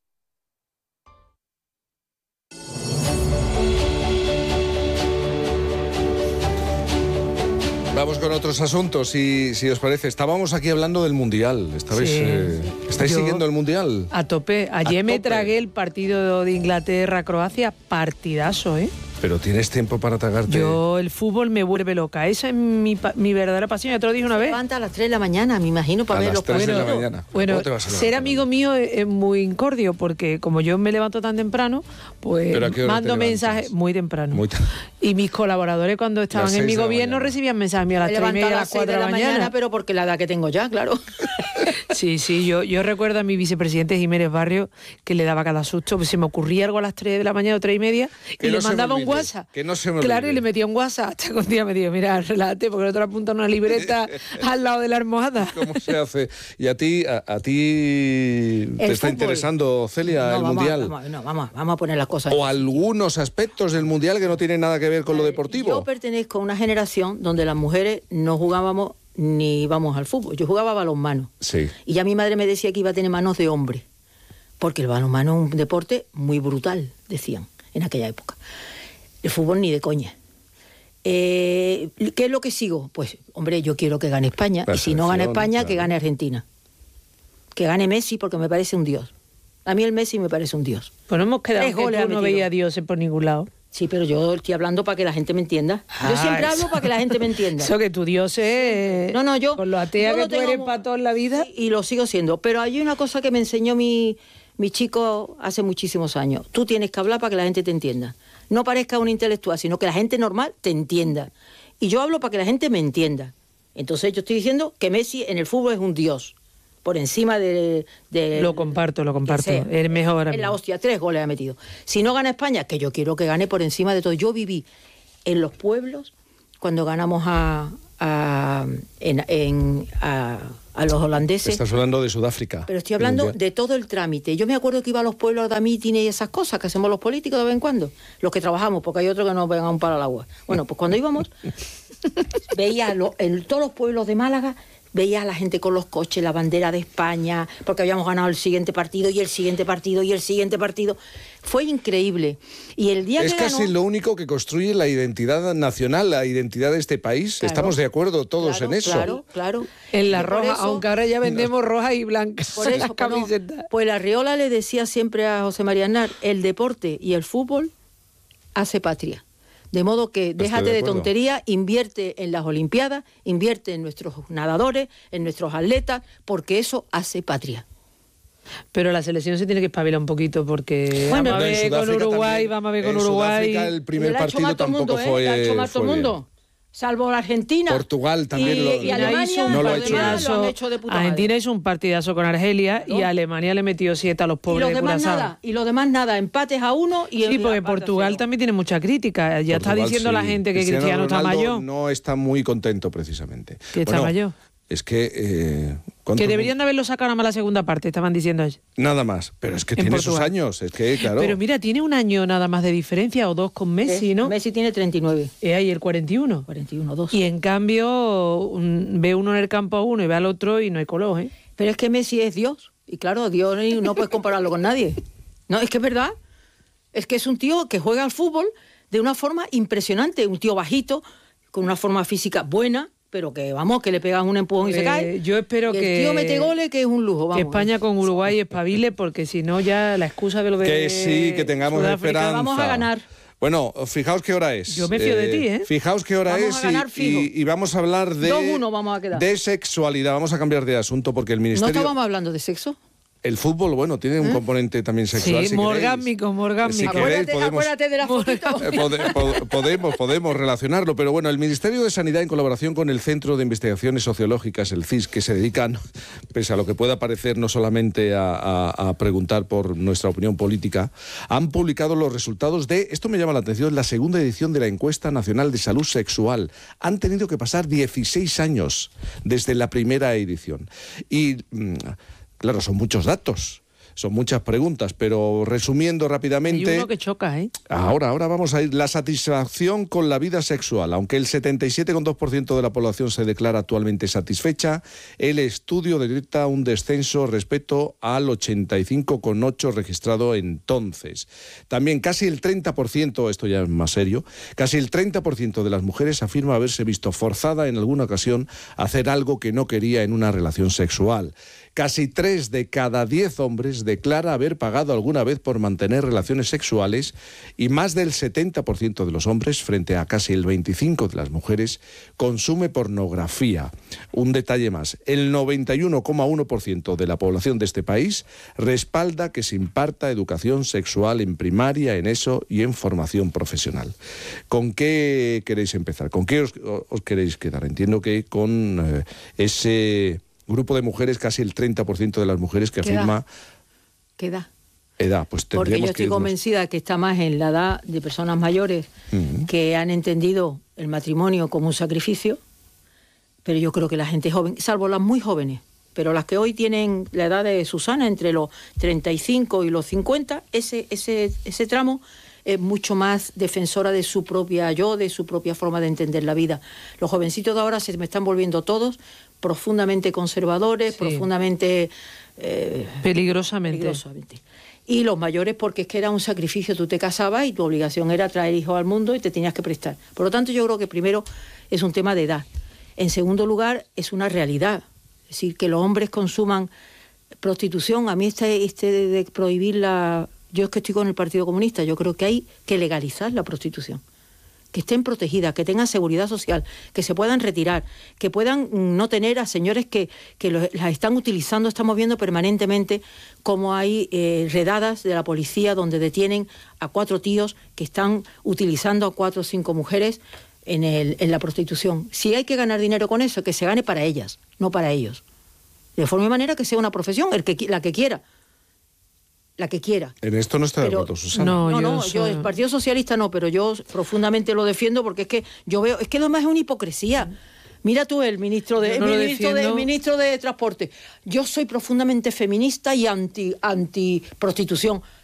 Vamos con otros asuntos, si, si os parece. Estábamos aquí hablando del Mundial. ¿Estabais, Sí. eh, ¿Estáis Yo- siguiendo el Mundial? A tope. Ayer A me tope. tragué el partido de Inglaterra-Croacia, partidazo, ¿eh? Pero tienes tiempo para tragarte. Yo, el fútbol me vuelve loca. Esa es mi, pa- mi verdadera pasión. Ya te lo dije una Se vez. levanta a las tres de la mañana, me imagino, para A ver las los tres de la partidos. mañana. Bueno, ¿Cómo te vas a ser levantar? amigo mío es, es muy incordio porque como yo me levanto tan temprano, pues ¿Pero a qué hora mando te levantas? mensajes muy temprano. Muy t- Y mis colaboradores cuando estaban Las en seis mi de la gobierno mañana. recibían mensajes míos a las Me tres y levanto media, a a las las seis cuatro de la mañana, mañana. pero porque la edad que tengo ya, claro. Sí, sí, yo, yo recuerdo a mi vicepresidente Jiménez Barrio que le daba cada susto, pues se me ocurría algo a las tres de la mañana o tres y media que y no le mandaba un WhatsApp. Que no se me Claro, olvide. y le metía un WhatsApp hasta que un día me dijo, mira, relájate, porque el otro apunta una libreta al lado de la almohada. ¿Cómo se hace? ¿Y a ti, a, a ti te está fútbol. interesando, Celia, No, el vamos, Mundial? Vamos, no, vamos, vamos a poner las cosas. ¿O algunos aspectos del Mundial que no tienen nada que ver con lo deportivo? Yo pertenezco a una generación donde las mujeres no jugábamos ni íbamos al fútbol. Yo jugaba balonmano. Sí. Y ya mi madre me decía que iba a tener manos de hombre. Porque el balonmano es un deporte muy brutal, decían, en aquella época. El fútbol ni de coña. Eh, ¿Qué es lo que sigo? Pues, hombre, yo quiero que gane España. La y si no gana selección, España, claro. que gane Argentina. Que gane Messi, porque me parece un dios. A mí el Messi me parece un dios. Pues no hemos quedado Tres que goles ha tú no metido. veías a Dios por ningún lado. Sí, pero yo estoy hablando para que la gente me entienda. Yo Ah, siempre eso. hablo para que la gente me entienda. Eso que tu Dios es... No, no, yo... Con lo atea yo que lo tú tengo eres mu- para toda la vida. Y lo sigo siendo. Pero hay una cosa que me enseñó mi, mi chico hace muchísimos años. Tú tienes que hablar para que la gente te entienda. No parezca un intelectual, sino que la gente normal te entienda. Y yo hablo para que la gente me entienda. Entonces yo estoy diciendo que Messi en el fútbol es un dios. Por encima de... de Lo comparto, lo comparto. sea. Es mejor ahora En la mismo. hostia, tres goles ha metido. Si no gana España, que yo quiero que gane por encima de todo. Yo viví en los pueblos cuando ganamos a, a, en- en- a, a los holandeses. Estás hablando de Sudáfrica. Pero estoy hablando El Mundial. de todo el trámite. Yo me acuerdo que iba a los pueblos a dar mítines y esas cosas que hacemos los políticos de vez en cuando. Los que trabajamos, porque hay otros que nos pegan un palo al agua. Bueno, pues cuando íbamos, veía lo- en todos los pueblos de Málaga, veía a la gente con los coches, la bandera de España, porque habíamos ganado el siguiente partido y el siguiente partido y el siguiente partido. Fue increíble. Y el día Es que casi ganó, lo único que construye la identidad nacional, la identidad de este país. Claro. Estamos de acuerdo todos claro, en eso. Claro, claro. En la Y por roja, eso- aunque ahora ya vendemos rojas y blancas. Por eso, las pues, no. camisetas. Pues la Riola le decía siempre a José María Aznar, el deporte y el fútbol hace patria. De modo que déjate de de, acuerdo. tontería, invierte en las Olimpiadas, invierte en nuestros nadadores, en nuestros atletas, porque eso hace patria. Pero la selección se tiene que espabilar un poquito porque Bueno, vamos a en ver con Sudáfrica Uruguay, también. vamos a ver con En Uruguay. Sudáfrica el primer Y le ha hecho partido mal todo el tampoco mundo, ¿eh? fue. Le ha hecho mal todo el fue bien. mundo. Salvo la Argentina. Portugal también y, lo- y no Alemania, hizo un no lo ha los hecho demás bien. lo han hecho de puta madre. Argentina hizo un partidazo con Argelia y ¿No? Alemania le metió siete a los Y pobres los de demás Curazao. nada, y los demás nada, empates a uno y Sí, el- porque empate a Portugal cero. también tiene mucha crítica. Ya está Portugal, diciendo la sí. gente que Cristiano, está Ronaldo mayor. No está muy contento, precisamente. Que está Bueno, mayor. Es que... eh, ¿cuánto- Que deberían de haberlo sacado nada más la segunda parte, estaban diciendo ayer. Nada más. Pero es que En tiene sus Portugal. años. Es que, claro... Pero mira, tiene un año nada más de diferencia o dos con Messi, Sí, ¿no? Messi tiene treinta y nueve. Es ahí el cuarenta y uno. cuarenta y uno, dos. Y en cambio, un- ve uno en el campo a uno y ve al otro y no hay color, ¿eh? Pero es que Messi es Dios. Y claro, Dios ni- no puedes compararlo con nadie. No, es que es verdad. Es que es un tío que juega al fútbol de una forma impresionante. Un tío bajito, con una forma física buena, pero que, vamos, que le pegan un empujón y se Eh, cae. yo espero Y que- el tío mete goles, que es un lujo, vamos. Que España con Uruguay espabile, porque si no ya la excusa de lo de Que sí, que tengamos Sudáfrica- esperanza. Vamos a ganar. Bueno, fijaos qué hora es. Yo me fío de ti, ¿eh? Fijaos qué hora Vamos es a y- ganar y, fijo. y vamos a hablar de, dos uno vamos a quedar. de sexualidad. Vamos a cambiar de asunto porque el ¿No Ministerio... estábamos hablando de sexo? El fútbol, bueno, tiene un componente también sexual. Sí, si morgásmico, morgásmico. Si queréis, Acuérdate, podemos- acuérdate de la fotito. Eh, pode- po- podemos, podemos relacionarlo, pero bueno, el Ministerio de Sanidad, en colaboración con el Centro de Investigaciones Sociológicas, el C I S, que se dedican, pese a lo que pueda parecer, no solamente a, a- a preguntar por nuestra opinión política, han publicado los resultados de, esto me llama la atención, la segunda edición de la Encuesta Nacional de Salud Sexual. Han tenido que pasar dieciséis años desde la primera edición. Y, mm, claro, son muchos datos. Son muchas preguntas, pero resumiendo Hay rápidamente... uno que choca, ¿eh? Ahora, ahora vamos a ir. La satisfacción con la vida sexual. Aunque el setenta y siete coma dos por ciento de la población se declara actualmente satisfecha, el estudio detecta un descenso respecto al ochenta y cinco coma ocho por ciento registrado entonces. También casi el treinta por ciento, esto ya es más serio, casi el treinta por ciento de las mujeres afirma haberse visto forzada en alguna ocasión a hacer algo que no quería en una relación sexual. Casi tres de cada diez hombres declara haber pagado alguna vez por mantener relaciones sexuales y más del setenta por ciento de los hombres, frente a casi el veinticinco por ciento de las mujeres, consume pornografía. Un detalle más, el noventa y uno coma uno por ciento de la población de este país respalda que se imparta educación sexual en primaria, en ESO y en formación profesional. ¿Con qué queréis empezar? ¿Con qué os, os queréis quedar? Entiendo que con eh, ese... grupo de mujeres, casi el treinta por ciento de las mujeres que ¿Qué afirma edad? ¿Qué edad? edad. Pues Porque yo estoy que irnos... convencida que está más en la edad de personas mayores uh-huh. que han entendido el matrimonio como un sacrificio, pero yo creo que la gente joven, salvo las muy jóvenes, pero las que hoy tienen la edad de Susana, entre los treinta y cinco y los cincuenta, ese, ese, ese tramo es mucho más defensora de su propia yo, de su propia forma de entender la vida. Los jovencitos de ahora se me están volviendo todos profundamente conservadores, sí. profundamente... Eh, peligrosamente. peligrosamente. Y los mayores porque es que era un sacrificio, tú te casabas y tu obligación era traer hijos al mundo y te tenías que prestar. Por lo tanto, yo creo que primero es un tema de edad. En segundo lugar, es una realidad. Es decir, que los hombres consuman prostitución. A mí este, este de, de prohibir la... Yo es que estoy con el Partido Comunista. Yo creo que hay que legalizar la prostitución. Que estén protegidas, que tengan seguridad social, que se puedan retirar, que puedan no tener a señores que, que los, las están utilizando, estamos viendo permanentemente como hay eh, redadas de la policía donde detienen a cuatro tíos que están utilizando a cuatro o cinco mujeres en, el, en la prostitución. Si hay que ganar dinero con eso, que se gane para ellas, no para ellos. De forma y manera que sea una profesión, el que, la que quiera. La que quiera. En esto no está de acuerdo, Susana. No, no, no yo, yo el Partido Socialista no, pero yo profundamente lo defiendo porque es que yo veo, es que lo más es una hipocresía. Mira tú, el ministro de, no el ministro de, el ministro de Transporte. Yo soy profundamente feminista y anti, anti prostitución.